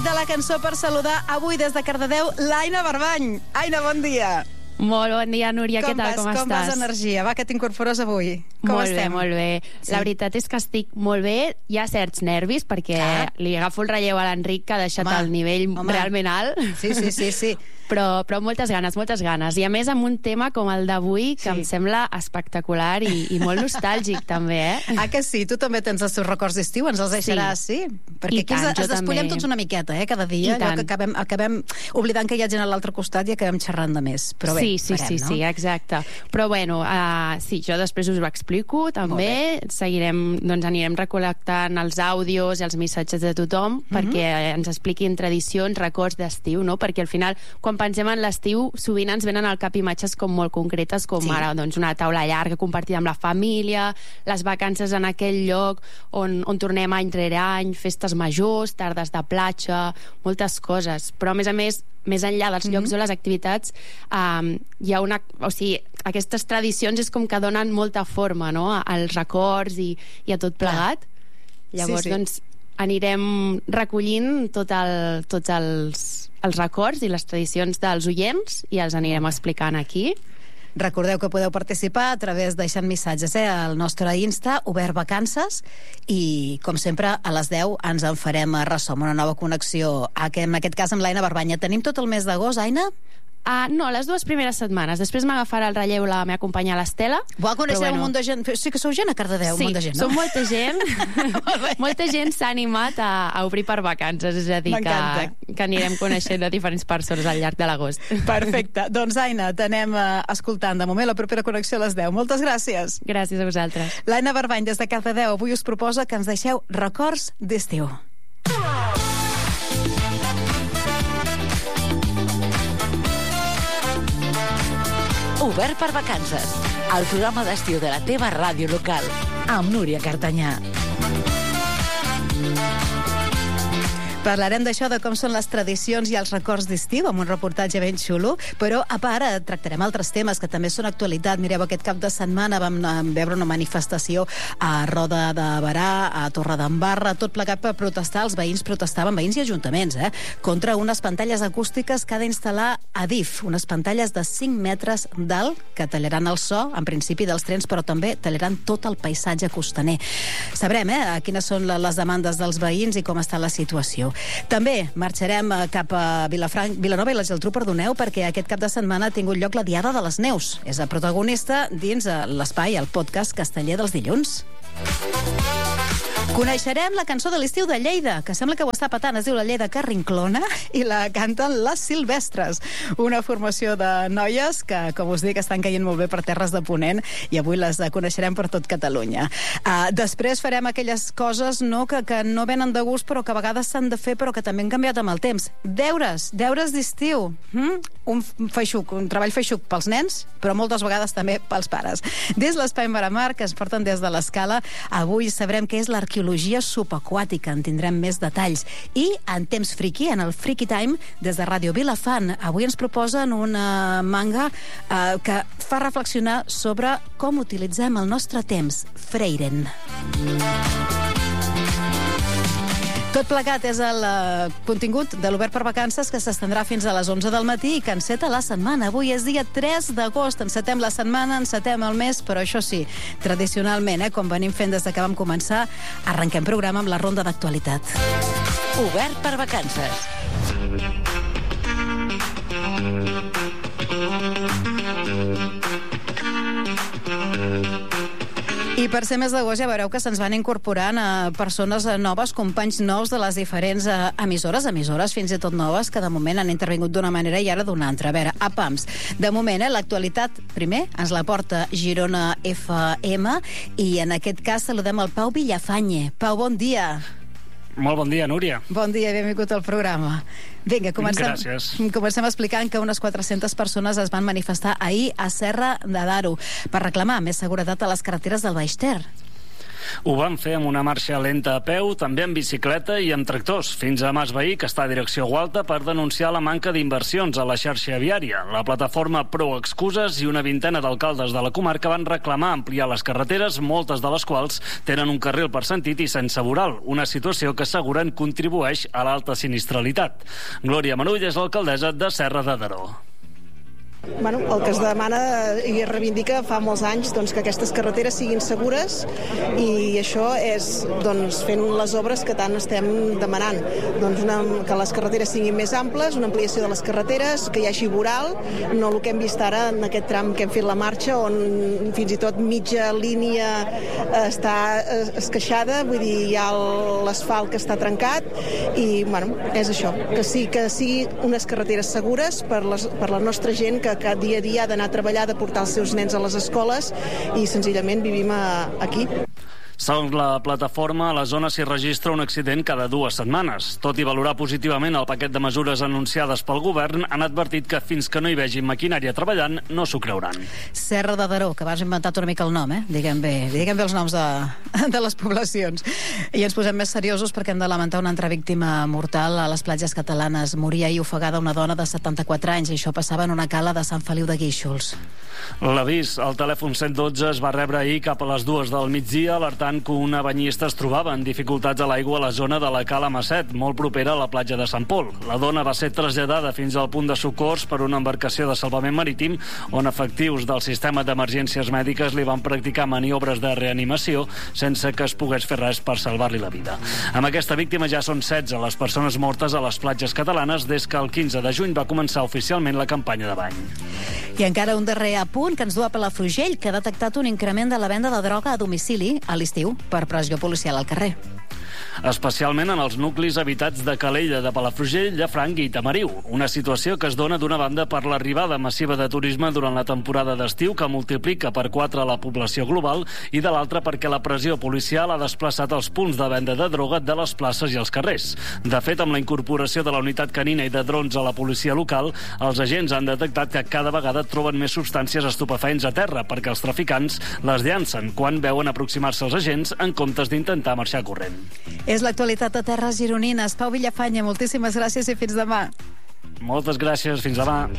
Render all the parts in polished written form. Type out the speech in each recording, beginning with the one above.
de la cançó per saludar avui des de Cardedeu l'Aina Barbany. Aina, bon dia. Molt bon dia, Núria, què tal, com estàs? Com vas, energia? Va, que t'incorpores avui. Com estem? Molt bé. Sí. La veritat és que estic molt bé. Hi ha certs nervis, perquè li agafo el relleu a l'Enric, que ha deixat el nivell realment alt. Sí. Però moltes ganes. I a més amb un tema com el d'avui, que em sembla espectacular i molt nostàlgic, també, eh? Ah, que sí? Tu també tens els teus records d'estiu? Ens els deixaràs, sí? Perquè aquí ens despullem tots una miqueta, cada dia. Allò que acabem oblidant que hi ha gent a l'altre costat i acabem xerrant de més. Però bé, Sí, exacte. Però bueno, sí, jo després us ho explico, també. Seguirem, doncs anirem recol·lectant els àudios i els missatges de tothom perquè ens expliquin tradicions, records d'estiu, no? Perquè al final, quan pensem en l'estiu, sovint ens venen al cap imatges com molt concretes, com ara doncs, una taula llarga compartida amb la família, les vacances en aquell lloc on tornem any rere any, festes majors, tardes de platja, moltes coses. Però a més, més enllà dels llocs o les activitats, hi ha o sigui, aquestes tradicions és com que donen molta forma, no?, als records i a tot plegat. Llavors, doncs, anirem recollint tots els records i les tradicions dels oients i els anirem explicant aquí. Recordeu que podeu participar a través deixant missatges al nostre Insta, Obert Vacances, i com sempre a les 10 ens en farem ressò, una nova connexió, en aquest cas amb l'Aina Barbany. Tenim tot el mes d'agost, Aina? No, les 2 primeres setmanes. Després m'agafarà el relleu la meva companya l'Estela. Coneixem un munt de gent. Sí que sou gent a Cardedeu, un munt de gent, no? Sí, som molta gent. Molta gent s'ha animat a obrir per vacances, és a dir, que anirem coneixent de diferents persones al llarg de l'agost. Perfecte. Doncs, Aina, t'anem escoltant. De moment, la propera connexió a les 10. Moltes gràcies. Gràcies a vosaltres. L'Aina Barbany, des de Cardedeu, avui us proposa que ens deixeu records d'estiu. Obert per vacances, el programa d'estiu de la teva ràdio local, amb Núria Cartanyà. Parlarem d'això, de com són les tradicions i els records d'estiu, amb un reportatge ben xulo, però a part tractarem altres temes que també són actualitat. Mireu, aquest cap de setmana vam veure una manifestació a Roda de Berà, a Torredembarra, tot plegat per protestar. Els veïns protestaven, veïns i ajuntaments, contra unes pantalles acústiques que ha d'instal·lar Adif, unes pantalles de 5 metres d'alt que tallaran el so, en principi, dels trens, però també tallaran tot el paisatge costaner. Sabrem quines són les demandes dels veïns i com està la situació. També marxarem cap a Vilanova i la Geltrú, perquè aquest cap de setmana ha tingut lloc la Diada de les Neus. És el protagonista dins l'espai, el podcast casteller dels dilluns. Coneixerem la cançó de l'estiu de Lleida, que sembla que ho està patant, es diu La Lleida Carrinclona, i la canten les Silvestres, una formació de noies que, com us dic, estan caient molt bé per terres de Ponent, i avui les coneixerem per tot Catalunya. Després farem aquelles coses que no venen de gust, però que a vegades s'han de fer, però que també han canviat amb el temps. Deures d'estiu. Un treball feixuc pels nens, però moltes vegades també pels pares. Des l'Espai Maramar, que es porten des de l'Escala, avui sabrem què és l'arqueologia subaquàtica, en tindrem més detalls. I en temps friki, en el Friki Time, des de Ràdio Vilafant, avui ens proposen una manga que fa reflexionar sobre com utilitzem el nostre temps. Freiren. Tot plegat és el contingut de l'Obert per Vacances, que s'estendrà fins a les 11 del matí i que enceta la setmana. Avui és dia 3 d'agost, encetem la setmana, encetem el mes, però això sí, tradicionalment, com venim fent des que vam començar, arrenquem programa amb la ronda d'actualitat. Obert per Vacances. I per ser mes d'agost ja veureu que se'ns van incorporant persones noves, companys nous de les diferents emissores fins i tot noves, que de moment han intervingut d'una manera i ara d'una altra. A veure, a pams. De moment, l'actualitat, primer, ens la porta Girona FM, i en aquest cas saludem el Pau Villafañe. Pau, bon dia. Molt bon dia, Núria. Bon dia, benvingut al programa. Vinga, comencem explicant que unes 400 persones es van manifestar ahir a Serra de Daró per reclamar més seguretat a les carreteres del Baix Ter. Ho van fer amb una marxa lenta a peu, també amb bicicleta i amb tractors, fins a Mas Veí, que està a direcció Gualta, per denunciar la manca d'inversions a la xarxa viària. La plataforma Pro Excuses i una vintena d'alcaldes de la comarca van reclamar ampliar les carreteres, moltes de les quals tenen un carril per sentit i sense voral, una situació que asseguren contribueix a l'alta sinistralitat. Glòria Manull és l'alcaldessa de Serra de Daró. Bueno, el que es demana i es reivindica fa molts anys que aquestes carreteres siguin segures, i això és fent les obres que tant estem demanant. Que les carreteres siguin més amples, una ampliació de les carreteres, que hi hagi voral, no el que hem vist ara en aquest tram que hem fet la marxa, on fins i tot mitja línia està esqueixada, vull dir, hi ha l'asfalt que està trencat, i és això, que sigui unes carreteres segures per la nostra gent que dia a dia ha d'anar a treballar, de portar els seus nens a les escoles, i senzillament vivim aquí. Segons la plataforma, a la zona s'hi registra un accident cada 2 setmanes. Tot i valorar positivament el paquet de mesures anunciades pel govern, han advertit que fins que no hi vegin maquinària treballant, no s'ho creuran. Serra de Daró, que vas inventat una mica el nom, Diguem bé els noms de les poblacions. I ens posem més seriosos perquè hem de lamentar una altra víctima mortal a les platges catalanes. Moria ahir ofegada una dona de 74 anys, i això passava en una cala de Sant Feliu de Guíxols. L'avís al telèfon 112 es va rebre ahir cap a les 2 del migdia, alertant que una banyista es trobava en dificultats a l'aigua a la zona de la Cala Masset, molt propera a la platja de Sant Pol. La dona va ser traslladada fins al punt de socors per una embarcació de salvament marítim, on efectius del sistema d'emergències mèdiques li van practicar maniobres de reanimació sense que es pogués fer res per salvar-li la vida. Amb aquesta víctima ja són 16 les persones mortes a les platges catalanes des que el 15 de juny va començar oficialment la campanya de bany. I encara un darrer apunt que ens du a Palafrugell, que ha detectat un increment de la venda de droga a domicili a l'estiu per pressió policial al carrer. Especialment en els nuclis habitats de Calella, de Palafrugell, Llafranc i Tamariu. Una situació que es dona d'una banda per l'arribada massiva de turisme durant la temporada d'estiu, que multiplica per 4 la població global, i de l'altra perquè la pressió policial ha desplaçat els punts de venda de droga de les places i els carrers. De fet, amb la incorporació de la unitat canina i de drons a la policia local, els agents han detectat que cada vegada troben més substàncies estupefaents a terra, perquè els traficants les llancen quan veuen aproximar-se als agents en comptes d'intentar marxar corrent. És l'actualitat a Terres Gironines. Pau Villafanya, moltíssimes gràcies i fins demà. Moltes gràcies, fins demà.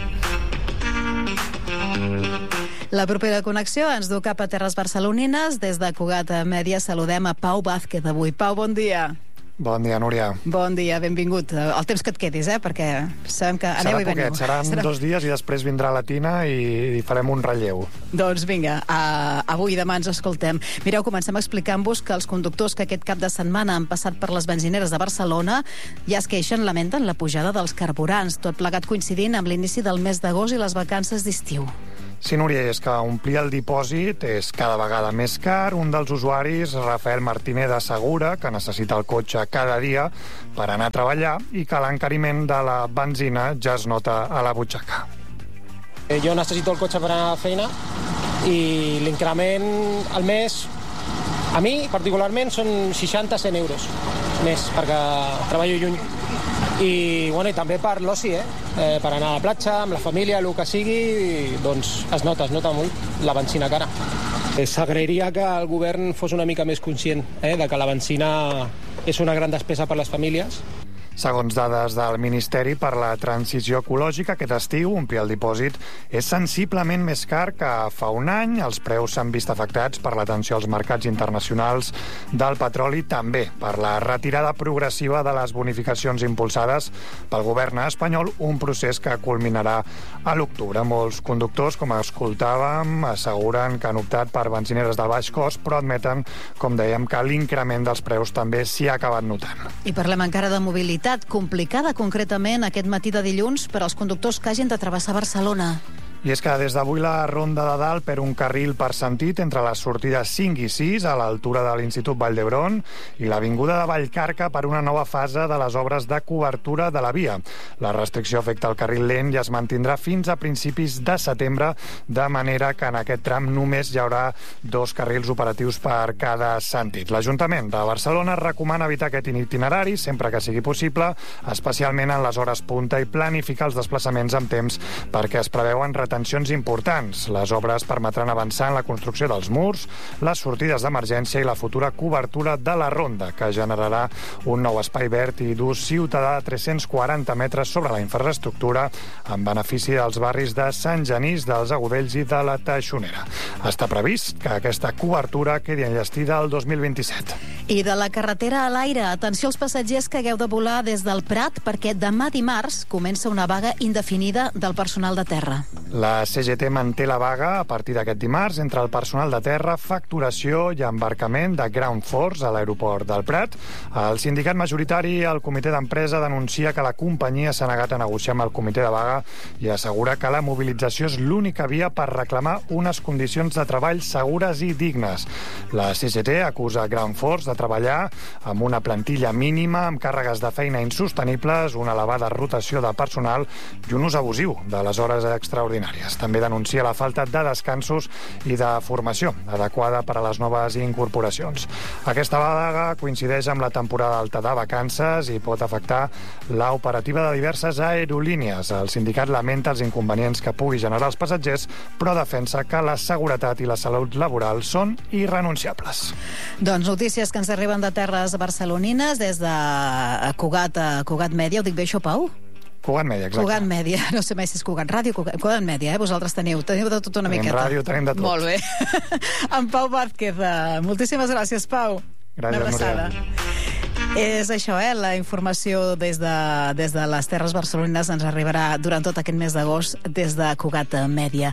La propera connexió ens du cap a Terres Barcelonines. Des de Cugat Mèdia saludem a Pau Vázquez avui. Pau, bon dia. Bon dia, Núria. Bon dia, benvingut. El temps que et quedis, perquè sabem que aneu i veniu. Seran 2 dies i després vindrà la Tina i farem un relleu. Doncs vinga, avui i demà ens escoltem. Mireu, comencem explicant-vos que els conductors que aquest cap de setmana han passat per les benzineres de Barcelona ja es queixen, lamenten la pujada dels carburants, tot plegat coincidint amb l'inici del mes d'agost i les vacances d'estiu. Sí, Núria, és que omplir el dipòsit és cada vegada més car. Un dels usuaris, Rafael Martínez, assegura que necessita el cotxe cada dia per anar a treballar i que l'encariment de la benzina ja es nota a la butxaca. Jo necessito el cotxe per anar a la feina i l'increment al mes, a mi particularment, són 60-100 euros més, perquè treballo lluny. I també per l'oci, per anar a la platja, amb la família, el que sigui, doncs es nota molt la benzina cara. S'agrairia que el govern fos una mica més conscient de que la benzina és una gran despesa per les famílies. Segons dades del Ministeri per la Transició Ecològica, aquest estiu omplir el dipòsit és sensiblement més car que fa un any. Els preus s'han vist afectats per l'atenció als mercats internacionals del petroli, també per la retirada progressiva de les bonificacions impulsades pel govern espanyol, un procés que culminarà a l'octubre. Molts conductors, com escoltàvem, asseguren que han optat per benzineres de baix cost, però admeten, com dèiem, que l'increment dels preus també s'hi ha acabat notant. I parlem encara de mobilitat complicada concretament aquest matí de dilluns per als conductors que hagin de travessar Barcelona. I és que des d'avui la Ronda de Dalt per un carril per sentit entre les sortides 5 i 6 a l'altura de l'Institut Vall d'Hebron i l'avinguda de Vallcarca per una nova fase de les obres de cobertura de la via. La restricció afecta el carril lent i es mantindrà fins a principis de setembre, de manera que en aquest tram només hi haurà 2 carrils operatius per cada sentit. L'Ajuntament de Barcelona recomana evitar aquest itinerari sempre que sigui possible, especialment en les hores punta, i planificar els desplaçaments amb temps perquè es preveuen retencions importants. Les obres permetran avançar en la construcció dels murs, les sortides d'emergència i la futura cobertura de la ronda, que generarà un nou espai verd i d'ús ciutadà de 340 metres sobre la infraestructura en benefici dels barris de Sant Genís, dels Agudells i de la Teixonera. Està previst que aquesta cobertura quedi enllestida el 2027. I de la carretera a l'aire, atenció als passatgers que hagueu de volar des del Prat, perquè demà dimarts comença una vaga indefinida del personal de terra. La CGT manté la vaga a partir d'aquest dimarts entre el personal de terra, facturació i embarcament de Ground Force a l'aeroport del Prat. El sindicat majoritari, el comitè d'empresa, denuncia que la companyia s'ha negat a negociar amb el comitè de vaga i assegura que la mobilització és l'única via per reclamar unes condicions de treball segures i dignes. La CGT acusa Ground Force de treballar amb una plantilla mínima, amb càrregues de feina insostenibles, una elevada rotació de personal i un ús abusiu de les hores extraordinàries. També denuncia la falta de descansos i de formació adequada per a les noves incorporacions. Aquesta vaga coincideix amb la temporada alta de vacances i pot afectar l'operativa de diverses aerolínies. El sindicat lamenta els inconvenients que pugui generar els passatgers, però defensa que la seguretat i la salut laboral són irrenunciables. Doncs notícies que ens arriben de terres barcelonines des de Cugat Mèdia. Ho dic bé, això, Pau? Cugat Mèdia, exacte. Cugat Mèdia, no sé mai si és Cugat Ràdio, Cugat Mèdia, Vosaltres teniu de tot una miqueta. Tenim ràdio, tenim de tot. Molt bé. En Pau Vázquez, moltíssimes gràcies, Pau. Gràcies, Núria. És això, la informació des de les terres barcelonines ens arribarà durant tot aquest mes d'agost des de Cugat Mèdia.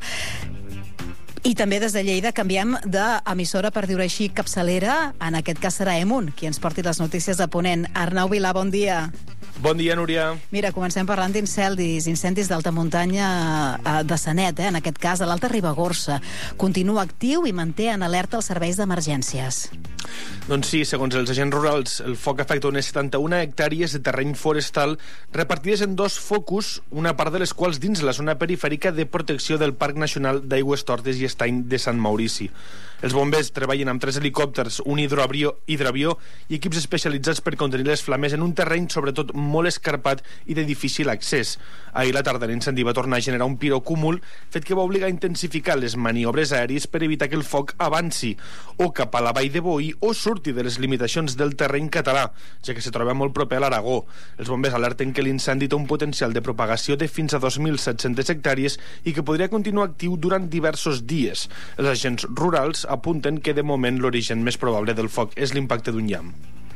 I també des de Lleida canviem d'emissora, per dir-ho així, capçalera. En aquest cas serà Emun, qui ens porti les notícies de Ponent. Arnau Vilà, bon dia. Bon dia, Núria. Mira, comencem parlant incendis d'alta muntanya de Sanet, en aquest cas a l'Alta Ribagorça. Continua actiu i manté en alerta els serveis d'emergències. Doncs sí, segons els agents rurals, el foc afecta unes 71 hectàrees de terreny forestal repartides en 2 focus, una part de les quals dins la zona perifèrica de protecció del Parc Nacional d'Aigües Tortes i Estany de Sant Maurici. Els bombers treballen amb 3 helicòpters, un hidroavió i equips especialitzats per contenir les flames en un terreny sobretot molt escarpat i de difícil accés. Ahir la tarda l'incendi va tornar a generar un pirocúmul, fet que va obligar a intensificar les maniobres aèries per evitar que el foc avanci o cap a la vall de Boí o surti de les limitacions del terreny català, ja que se troba molt proper a l'Aragó. Els bombers alerten que l'incendi té un potencial de propagació de fins a 2.700 hectàrees i que podria continuar actiu durant diversos dies. Els agents rurals apunten que de moment l'origen més probable del foc és l'impacte d'un llamp.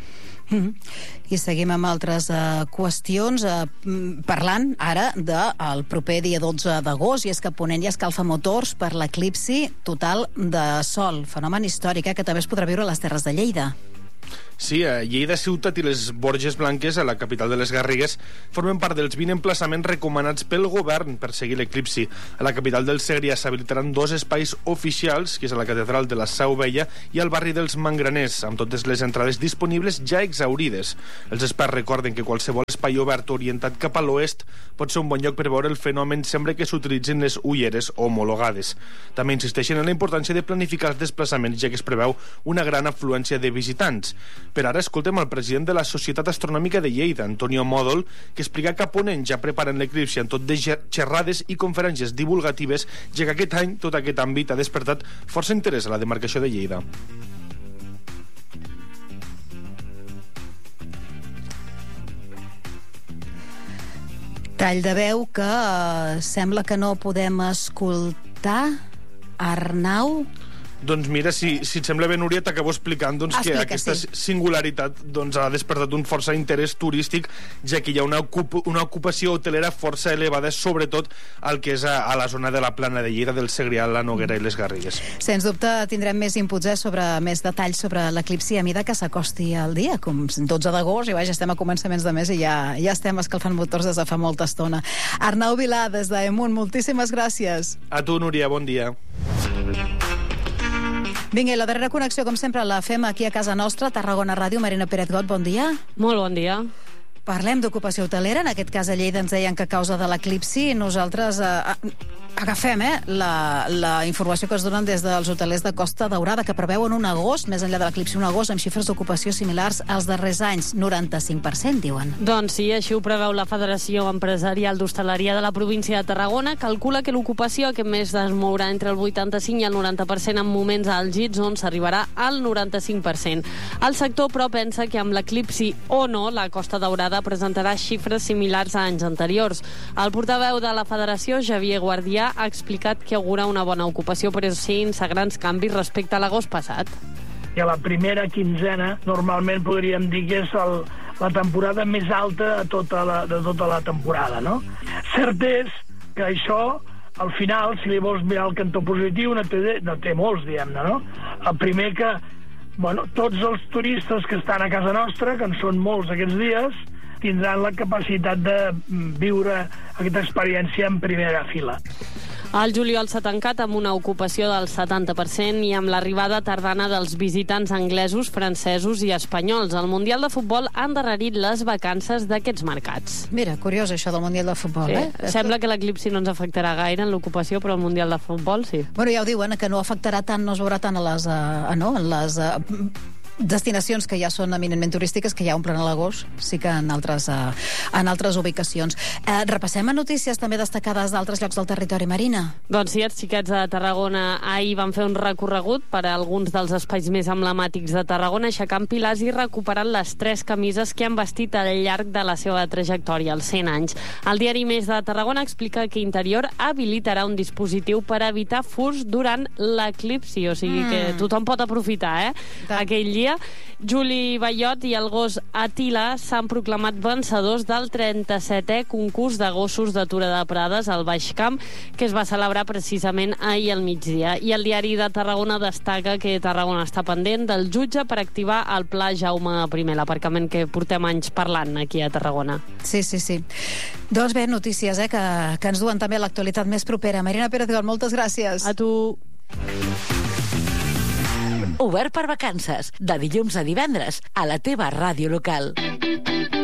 I seguim amb altres qüestions, parlant ara del proper dia 12 d'agost, i és que Ponent ja escalfa motors per l'eclipsi total de Sol, fenomen històric que també es podrà viure a les Terres de Lleida. Sí, a Lleida Ciutat i les Borges Blanques, a la capital de les Garrigues, formen part dels 20 emplaçaments recomanats pel govern per seguir l'eclipsi. A la capital del Segrià s'habilitaran 2 espais oficials, que és a la catedral de la Seu Vella i al barri dels Mangraners, amb totes les entrades disponibles ja exhaurides. Els experts recorden que qualsevol espai obert orientat cap a l'oest pot ser un bon lloc per veure el fenomen sempre que s'utilitzin les ulleres homologades. També insisteixen en la importància de planificar els desplaçaments, ja que es preveu una gran afluència de visitants. Per ara escoltem el president de la Societat Astronòmica de Lleida, Antonio Mòdol, que explica que a Ponent ja preparen l'eclipsi en tot de xerrades i conferències divulgatives, ja que aquest any tot aquest àmbit ha despertat força interès a la demarcació de Lleida. Tall de veu que sembla que no podem escoltar. Arnau? Doncs mira, si et sembla bé, Núria, t'acabo explicant que aquesta singularitat ha despertat un força interès turístic, ja que hi ha una ocupació hotelera força elevada, sobretot el que és a la zona de la Plana de Lleida, del Segrià, la Noguera i les Garrigues. Sens dubte tindrem més inputs sobre més detalls sobre l'eclipsi a mida que s'acosti el dia, com 12 d'agost, i vaja, estem a començaments de mes i ja estem escalfant motors des de fa molta estona. Arnau Vilà, des d'Emun, moltíssimes gràcies. A tu, Núria, bon dia. Vinga, i la darrera connexió, com sempre, la fem aquí a casa nostra, Tarragona Ràdio. Marina Pérez-Got, bon dia. Molt bon dia. Parlem d'ocupació hotelera, en aquest cas a Lleida ens deien que a causa de l'eclipsi nosaltres agafem la informació que es donen des dels hotelers de Costa Daurada, que preveuen un agost, més enllà de l'eclipsi, un agost amb xifres d'ocupació similars als darrers anys, 95%, diuen. Doncs sí, així ho preveu la Federació Empresarial d'Hostaleria de la província de Tarragona. Calcula que l'ocupació aquest mes es mourà entre el 85 i el 90% en moments àlgids, on s'arribarà al 95%. El sector, però, pensa que amb l'eclipsi o no, la Costa Daurada presentarà xifres similars a anys anteriors. El portaveu de la Federació, Xavier Guardià, ha explicat que augura una bona ocupació, però sense grans canvis respecte a l'agost passat. I a la primera quinzena, normalment podríem dir que és la temporada més alta de tota la temporada, no? Cert és que això, al final, si li vols mirar el cantó positiu, no té molts, diguem-ne, no? El primer que, tots els turistes que estan a casa nostra, que en són molts aquests dies, tindran la capacitat de viure aquesta experiència en primera fila. El juliol s'ha tancat amb una ocupació del 70% i amb l'arribada tardana dels visitants anglesos, francesos i espanyols. El Mundial de Futbol ha endarrerit les vacances d'aquests mercats. Mira, curiós això del Mundial de Futbol, sí. Sembla que l'eclipsi no ens afectarà gaire en l'ocupació, però el Mundial de Futbol sí. Bueno, ja ho diuen, que no afectarà tant, no es veurà tant en les destinacions que ja són eminentment turístiques, que ja omplen a l'agost, sí que en altres ubicacions. Repassem a notícies també destacades d'altres llocs del territori, Marina. Doncs sí, els xiquets de Tarragona ahir van fer un recorregut per a alguns dels espais més emblemàtics de Tarragona, aixecant pilars i recuperant les 3 camises que han vestit al llarg de la seva trajectòria, els 100 anys. El diari Més de Tarragona explica que Interior habilitarà un dispositiu per evitar furs durant l'eclipsi, o sigui que tothom pot aprofitar, aquell dia. Juli Ballot i el gos Atila s'han proclamat vencedors del 37è concurs de gossos d'Atura de Prades al Baix Camp, que es va celebrar precisament ahir al migdia. I el diari de Tarragona destaca que Tarragona està pendent del jutge per activar el Pla Jaume I, l'aparcament que portem anys parlant aquí a Tarragona. Sí. Doncs bé, notícies que ens duen també a l'actualitat més propera. Marina Pérez, moltes gràcies. A tu. Obert per vacances, de dilluns a divendres, a la teva ràdio local.